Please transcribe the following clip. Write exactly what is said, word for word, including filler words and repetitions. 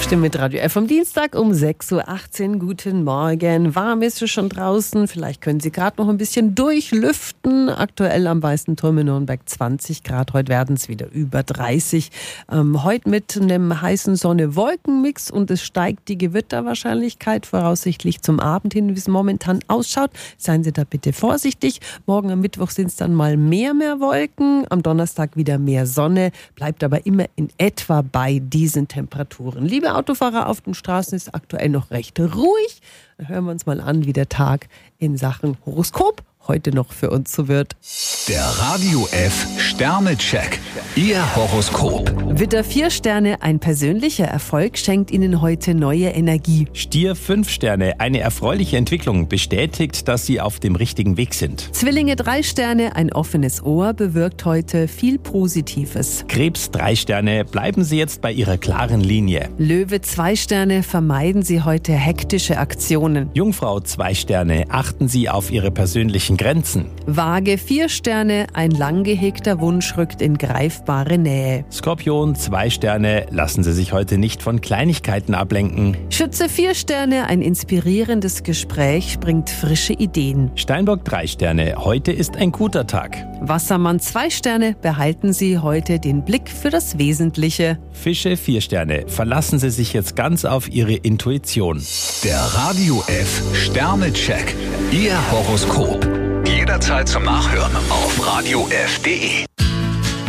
Aufstehen mit Radio F am Dienstag um sechs Uhr achtzehn. Guten Morgen. Warm ist es schon draußen. Vielleicht können Sie gerade noch ein bisschen durchlüften. Aktuell am Weißen Turm in Nürnberg zwanzig Grad. Heute werden es wieder über dreißig. Ähm, heute mit einem heißen Sonne-Wolken-Mix und es steigt die Gewitterwahrscheinlichkeit voraussichtlich zum Abend hin, wie es momentan ausschaut. Seien Sie da bitte vorsichtig. Morgen am Mittwoch sind es dann mal mehr, mehr Wolken. Am Donnerstag wieder mehr Sonne. Bleibt aber immer in etwa bei diesen Temperaturen. Liebe Autofahrer auf den Straßen, ist aktuell noch recht ruhig. Dann hören wir uns mal an, wie der Tag in Sachen Horoskop heute noch für uns so wird. Der Radio F Sternecheck. Ihr Horoskop. Widder vier Sterne, ein persönlicher Erfolg schenkt Ihnen heute neue Energie. Stier fünf Sterne, eine erfreuliche Entwicklung bestätigt, dass Sie auf dem richtigen Weg sind. Zwillinge drei Sterne, ein offenes Ohr bewirkt heute viel Positives. Krebs drei Sterne, bleiben Sie jetzt bei Ihrer klaren Linie. Löwe zwei Sterne, vermeiden Sie heute hektische Aktionen. Jungfrau zwei Sterne, achten Sie auf Ihre persönlichen Grenzen. Waage vier Sterne, ein lang gehegter Wunsch rückt in greifbare Nähe. Skorpion zwei Sterne, lassen Sie sich heute nicht von Kleinigkeiten ablenken. Schütze vier Sterne, ein inspirierendes Gespräch bringt frische Ideen. Steinbock drei Sterne, heute ist ein guter Tag. Wassermann zwei Sterne, behalten Sie heute den Blick für das Wesentliche. Fische vier Sterne, verlassen Sie sich jetzt ganz auf Ihre Intuition. Der Radio F Sternecheck. Ihr Horoskop. Jederzeit zum Nachhören auf radio f punkt de.